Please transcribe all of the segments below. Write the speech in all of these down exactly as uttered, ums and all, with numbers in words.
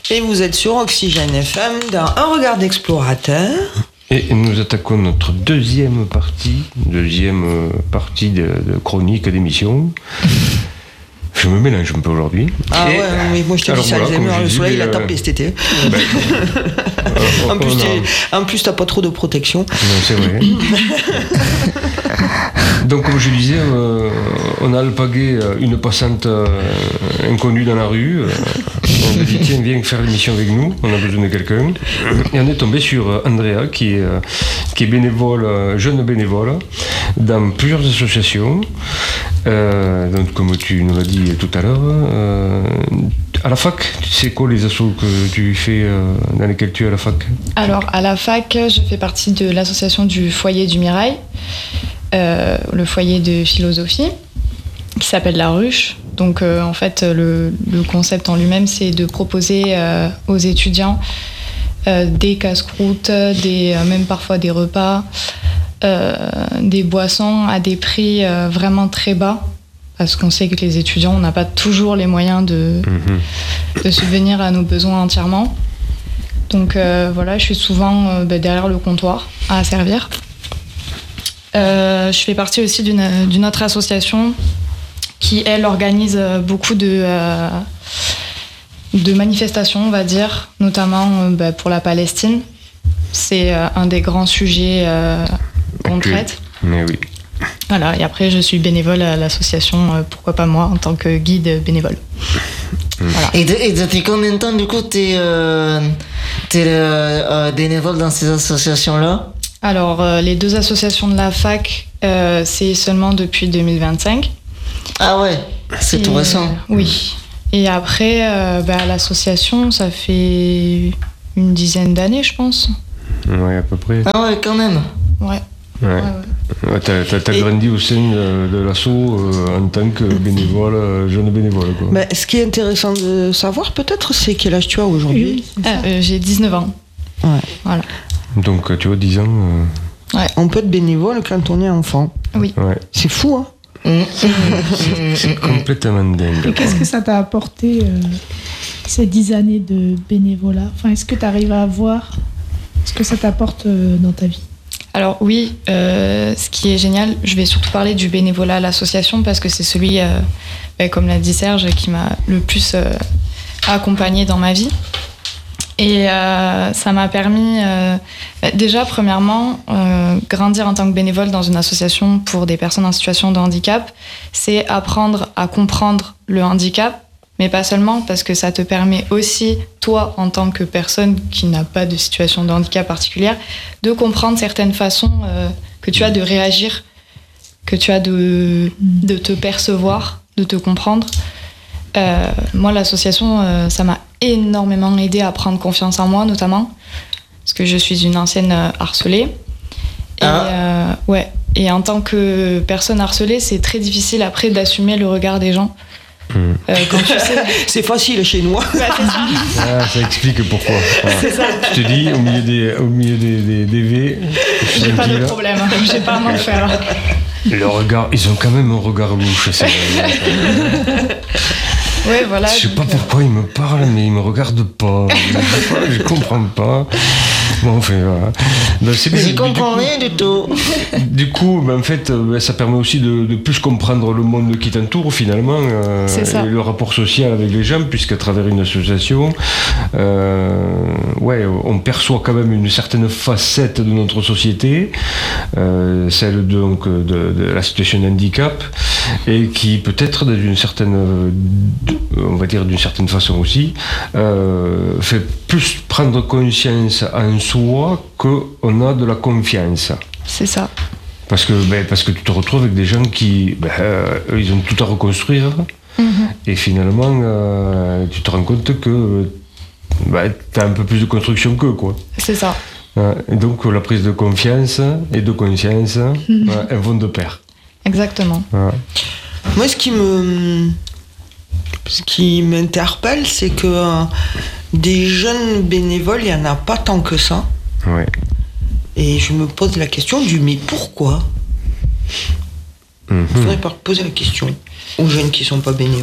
Et vous êtes sur Oxygène F M dans Un regard d'explorateur. Et nous attaquons notre deuxième partie, deuxième partie de, de chronique d'émission. Je me mélange un peu aujourd'hui. Ah et ouais, mais moi je te dis ça, voilà, les le soleil il a tapé cet été. Ben, en, plus, en plus, t'as pas trop de protection. Non, c'est vrai. Donc, comme je disais, euh, on a alpagué une passante euh, inconnue dans la rue. Euh, on a dit, tiens, viens faire l'émission avec nous, on a besoin de quelqu'un. Et on est tombé sur Andrea, qui est, euh, qui est bénévole, euh, jeune bénévole, dans plusieurs associations. Euh, donc, comme tu nous l'as dit tout à l'heure, euh, à la fac, c'est quoi les assos que tu fais, euh, dans lesquels tu es à la fac? Alors, à la fac, je fais partie de l'association du Foyer du Mirail. Euh, le foyer de philosophie qui s'appelle La Ruche. Donc euh, en fait le, le concept en lui-même c'est de proposer euh, aux étudiants euh, des casse-croûtes, des, euh, même parfois des repas, euh, des boissons à des prix euh, vraiment très bas parce qu'on sait que les étudiants on n'a pas toujours les moyens de, mmh. de subvenir à nos besoins entièrement. Donc euh, voilà, je suis souvent euh, bah, derrière le comptoir à servir. Euh, je fais partie aussi d'une, d'une autre association qui, elle, organise beaucoup de, euh, de manifestations, on va dire, notamment euh, bah, pour la Palestine. C'est euh, un des grands sujets euh, qu'on okay. traite. Mais oui. Voilà, et après, je suis bénévole à l'association euh, Pourquoi pas moi, en tant que guide bénévole. Voilà. Et, de, et depuis combien de temps, du coup, t'es, euh, t'es euh, bénévole dans ces associations-là? Alors, euh, les deux associations de la fac, euh, c'est seulement depuis deux mille vingt-cinq. Ah ouais, c'est et, tout récent. Euh, oui. Et après, euh, bah, l'association, ça fait une dizaine d'années, je pense. Ouais, à peu près. Ah ouais, quand même. Ouais. Ouais. Ouais, ouais. T'as, t'as, t'as grandi au sein de, de l'asso euh, en tant que bénévole, euh, jeune bénévole, quoi. Bah, ce qui est intéressant de savoir, peut-être, c'est quel âge tu as aujourd'hui? Oui, ah, euh, j'ai dix-neuf ans. Ouais. Voilà. Donc, tu vois, dix ans... Euh... Ouais. On peut être bénévole quand on est enfant. Oui. Ouais. C'est fou, hein. c'est, c'est complètement dingue. Et qu'est-ce que ça t'a apporté, euh, ces dix années de bénévolat? Enfin, est-ce que tu arrives à voir ce que ça t'apporte euh, dans ta vie? Alors oui, euh, ce qui est génial, je vais surtout parler du bénévolat à l'association parce que c'est celui, euh, bah, comme l'a dit Serge, qui m'a le plus euh, accompagnée dans ma vie. Et euh, ça m'a permis, euh, déjà, premièrement, euh, grandir en tant que bénévole dans une association pour des personnes en situation de handicap, c'est apprendre à comprendre le handicap, mais pas seulement, parce que ça te permet aussi, toi, en tant que personne qui n'a pas de situation de handicap particulière, de comprendre certaines façons euh, que tu as de réagir, que tu as de, de te percevoir, de te comprendre. Euh, moi, l'association, euh, ça m'a énormément aidé à prendre confiance en moi, notamment parce que je suis une ancienne euh, harcelée. Et, ah. euh, ouais. Et en tant que personne harcelée, c'est très difficile après d'assumer le regard des gens. Mmh. Euh, quand tu sais... c'est facile chez nous. Ouais, c'est ça. Ah, ça explique pourquoi. Ah. C'est ça. Je te dis, au milieu des, au milieu des, des, des V, j'ai pas de problème, hein. J'ai pas à m'en faire. Le regard, ils ont quand même un regard louche. C'est ouais, voilà. Je sais pas pourquoi ils me parlent, mais ils me regardent pas. Je, je comprends pas. Bon, enfin, voilà. Ben, c'est bien. Je comprends rien du tout. Du coup, ben, en fait, ben, ça permet aussi de, de plus comprendre le monde qui t'entoure, finalement. Euh, c'est ça. Et le rapport social avec les gens, puisqu'à travers une association, euh, ouais, on perçoit quand même une certaine facette de notre société, euh, celle de, donc, de, de la situation de handicap, et qui peut-être, d'une certaine, on va dire d'une certaine façon aussi, euh, fait plus prendre conscience en soi qu'on a de la confiance. C'est ça. Parce que, ben, parce que tu te retrouves avec des gens qui, ben, euh, ils ont tout à reconstruire, mm-hmm. et finalement, euh, tu te rends compte que ben, tu as un peu plus de construction qu'eux, quoi. C'est ça. Et donc, la prise de confiance et de conscience, mm-hmm. ben, elles vont de pair. Exactement. Ouais. Moi, ce qui me... Ce qui m'interpelle, c'est que euh, des jeunes bénévoles, il n'y en a pas tant que ça. Ouais. Et je me pose la question du mais pourquoi ? Il mm-hmm. faudrait pas poser la question aux jeunes qui ne sont pas bénévoles.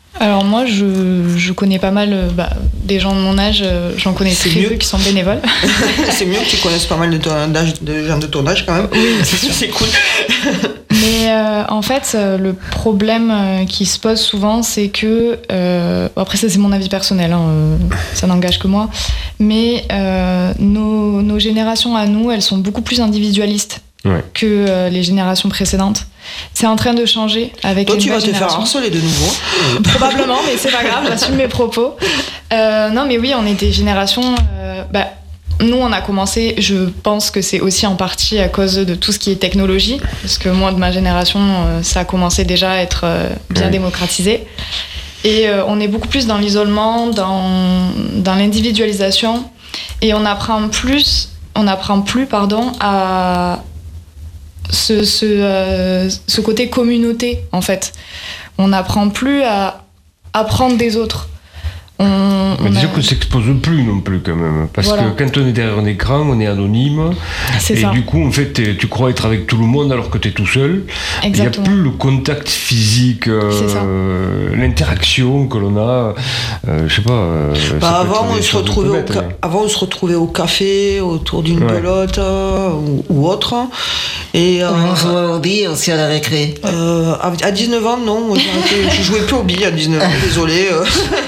Alors moi, je, je connais pas mal euh, bah, des gens de mon âge, euh, j'en connais C'est très mieux. peu qui sont bénévoles. C'est mieux que tu connaisses pas mal de, ton âge, de gens de ton âge quand même. Oui, c'est sûr. C'est cool. Mais euh, en fait, euh, le problème euh, qui se pose souvent, c'est que... Euh, après, ça, c'est mon avis personnel, hein, euh, ça n'engage que moi. Mais euh, nos, nos générations à nous, elles sont beaucoup plus individualistes Ouais. que euh, les générations précédentes. C'est en train de changer avec Toi, les tu vas nouvelles te faire générations. harceler de nouveau. Probablement, mais c'est pas grave, j'assume mes propos. Euh, non, mais oui, on est des générations... euh, bah, nous, on a commencé, je pense que c'est aussi en partie à cause de tout ce qui est technologie, parce que moi, de ma génération, euh, ça a commencé déjà à être euh, bien Ouais. démocratisé. Et euh, on est beaucoup plus dans l'isolement, dans, dans l'individualisation, et on apprend plus, on apprend plus, pardon, à ce, ce, euh, ce côté communauté, en fait. On n'apprend plus à apprendre des autres. On, Mais on disons a- qu'on ne s'expose plus non plus quand même. Parce Voilà. que quand on est derrière un écran, on est anonyme. C'est Et ça. du coup, en fait, t'es- tu crois être avec tout le monde alors que tu es tout seul. Il n'y a Exactement. plus le contact physique, euh, C'est ça. l'interaction que l'on a. Euh, je sais pas. euh, ça Bah, peut avant, être on des se choses un peu retrouvait au bêtes, ca- mais- avant, on se retrouvait au café, autour d'une Ouais. pelote euh, ou, ou autre. Et euh, On jouait au billes aussi à la récré. euh, à à dix-neuf ans, non, moi, j'ai arrêté- je jouais plus au billes à dix-neuf ans, désolé. euh.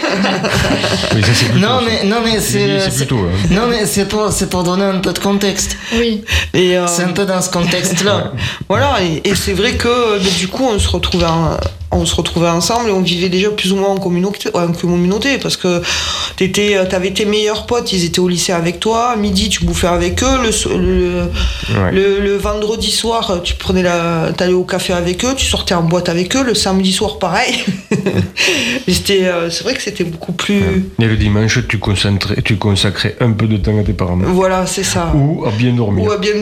Oui, ça, c'est plutôt- Non mais, non mais c'est c'est... c'est plutôt. hein. Non mais c'est pour, c'est pour donner un peu de contexte. Oui. Et, euh, C'est un peu dans ce contexte-là. Voilà, et, et c'est vrai que euh, mais du coup, on se retrouvait, en- on se retrouvait ensemble et on vivait déjà plus ou moins en communauté, en communauté parce que t'étais, euh, t'avais tes meilleurs potes, ils étaient au lycée avec toi. À midi, tu bouffais avec eux. Le, so- le, Ouais. le, le vendredi soir, tu prenais la, t'allais au café avec eux, tu sortais en boîte avec eux. Le samedi soir, pareil. Et c'était, euh, c'est vrai que c'était beaucoup plus. Et le dimanche, tu, concentrais, tu consacrais un peu de temps à tes parents. Voilà, c'est ça. Ou à bien dormir. Ou à bien